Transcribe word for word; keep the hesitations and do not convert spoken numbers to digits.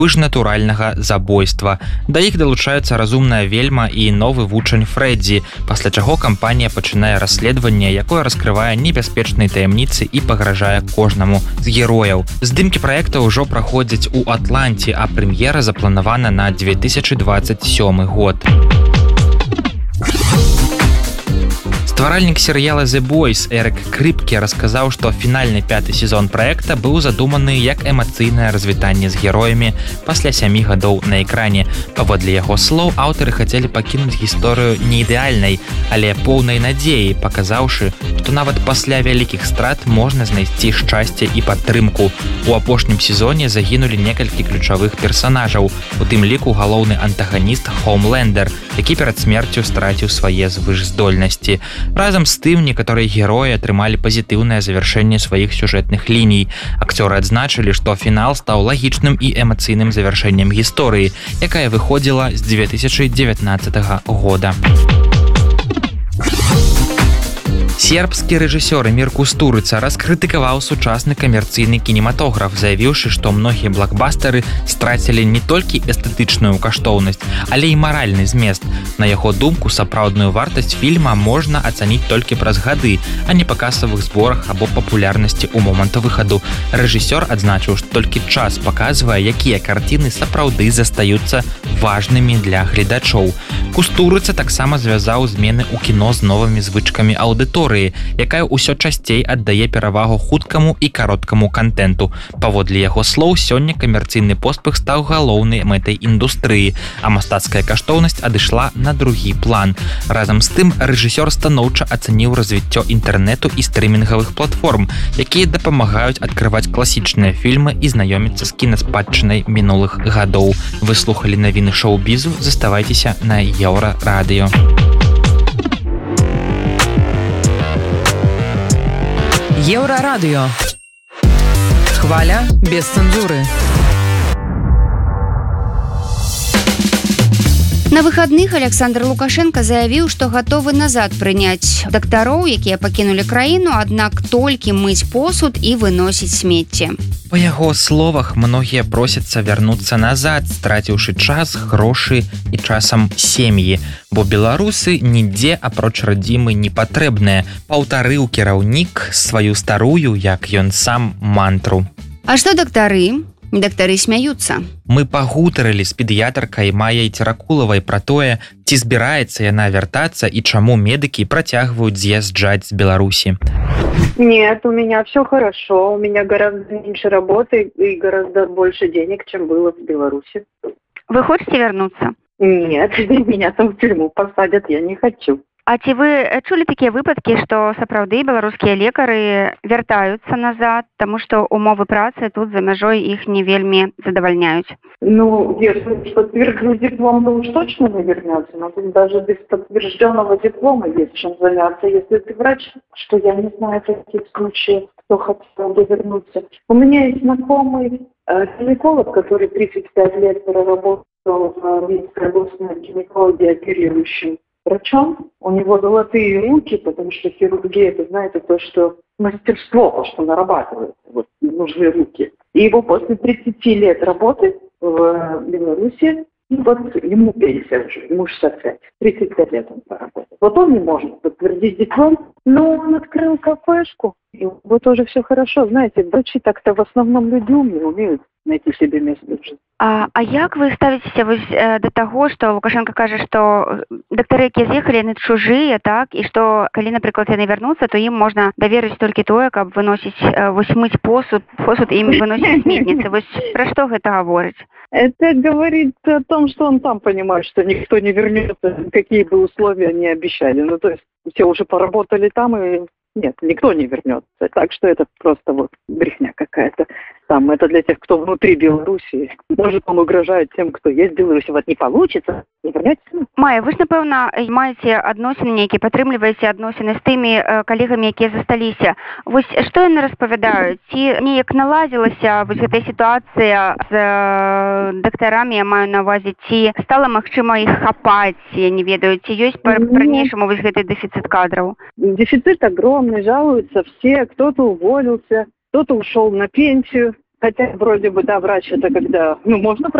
ж натуральнага забойства. Да іх далучаюцца разумная вельма і новы вучань Фрэдзі, пасля чаго кампанія пачынае расследаванне, якое раскрывае небяспечныя таямніцы і пагражае кожнаму з герояў. Здымкі праекта ўжо праходзяць у Атланце, а прэм'ера запланавана на две тысячи двадцать сёмы год. Стваральнік серыяла «The Boys» Эрик Крипке расказаў, што фінальны пяты сезон праекта быў задуманы як эмацыйнае развітанне з героямі пасля сямі гадоў на экране. Паводле яго слоў, аўтары хацелі пакінуць гісторыю не ідэальнай, але поўнай надзеі, паказаўшы, што нават пасля вялікіх страт можна знайсці шчасце і падтрымку. У апошнім сезоне загінулі некалькі ключавых персанажаў, у тым ліку галоўны антаганіст Хоумлендер, які перад смерцю страціў свае звышздольнасці. Разам з тым, некаторыя героі атрымалі пазітыўнае завяршэнне сваіх сюжэтных ліній. Акцёры адзначылі, што фінал стаў лагічным і эмацыйным завяршэннем гісторыі, якая выходзіла з две тысячи девятнадцатага года. Сербскі рэжысёр Эмир Кустурыца раскрытыкаваў сучасны камерцыйны кінематограф, заявіўшы, што многія блокбастары страцілі не толькі эстэтычную каштоўнасць, але і маральны змест. На яго думку, сапраўдную вартасць фільма можна ацаніць толькі праз гады, а не па касавых зборах або папулярнасці ў момант выхаду. Рэжысёр адзначыў, што толькі час паказвае, якія карціны сапраўды застаюцца важнымі для гледачоў. Кустурыца таксама звязаў змены ў кіно з новымі звычкамі аўдыторыі, якая ўсё часцей аддае перавагу хуткаму і кароткаму кантэнту. Паводле яго слоў, сёння камерцыйны поспех стаў галоўнай мэтай індустрыі, а мастацкая каштоўнасць адышла на другі план. Разам з тым, рэжысёр станоўча ацаніў развіццё інтэрнэту і стрымінгавых платформ, якія дапамагаюць адкрываць класічныя фільмы і знаёміцца з кінаспадчынай мінулых гадоў. Вы слухалі навіны шоу-бізу, заставайцеся на Еўра Радыё. Еўрарадыё. Хваля без цэнзуры. На выхадных Александр Лукашенко заявіў, што гатовы назад прыняць дактароў, якія пакінулі краіну, аднак толькі мыць посуд і выносіць смецце. Па яго словах, многія просяцца вярнуцца назад, страціўшы час, грошы і часам сем'і, бо беларусы нідзе апроч радзімы не патрэбныя, паўтарыў кіраўнік сваю старую, як ён сам, мантру. А што дактары? Дактары смяюцца. Мы пагутарылі з педыятаркай Майяй Церакулавай пра тое, ці збіраецца яна вяртацца і чаму медыкі працягваюць з'язджаць з Беларусі. Нет, у меня все хорошо. У меня гораздо меньше работы и гораздо больше денег, чем было в Беларуси. Вы хотите вернуться? Нет, меня там в тюрьму посадят, я не хочу. А ці вы чулі такія выпадкі, што сапраўды беларускія лекары вяртаюцца назад, таму што умовы працы тут за мяжой іх не вельмі задавальняюць? Ну, если подтвержденный диплом, то уж точно не вернется, но тут даже без подтвержденного диплома есть чем заняться. Если ты врач, что я не знаю таких случаев, кто хотел бы вернуться. У меня есть знакомый э, гинеколог, который тридцать пять лет проработал в Минской областной гинекологии оперирующим врачом. У него золотые руки, потому что хирургия, это, знаете, то, что мастерство, то, что нарабатывается, вот, нужны руки. И его после тридцати лет работы в Беларуси, и вот ему пенсия уже, ему шестьдесят пять, тридцать пять лет он поработал. Вот он не может подтвердить диплом, но он открыл кафешку, и вот тоже все хорошо. Знаете, врачи так-то в основном люди умные, умеют найти себе место в жизни. А, а як вы ставіцеся вось э, да таго, што Лукашенко кажа, што дактары, якія з'ехалі, яны чужыя, так, і што калі, напрыклад, яны вярнуцца, то ім можна даверыць толькі тое, каб выносіць, э, вось мыць посуд, посуд ім выносіць сметніцы. Вось пра што гэта гаворыць? Это говорит о том, что он сам понимает, что никто не вернется, какие бы условия не обещали. Ну, то есть все уже поработали там, и нет, никто не вернется. Так что это просто вот брехня какая-то. Там это для тех, кто внутри Беларуси. Может, он угрожает тем, кто есть в Беларуси. Вот не получится, не вернется. Майя, вы ж, напэўна, маеце адносіны нейкія, падтрымліваеце адносіны з тымі э, калегамі, якія засталіся. Вось што яны распавядаюць? Ці неяк наладзілася вось гэтая сітуацыя з э, дактарамі, я маю на увазе, ці стала магчыма іх хапаць, я не ведаю, ці ёсць па-ранейшаму вось гэты дэфіцыт кадраў? Дефицит огромный, жалуются все, кто-то уволился, кто-то ушел на пенсию. Хотя вроде бы, да, врач это когда, ну, можно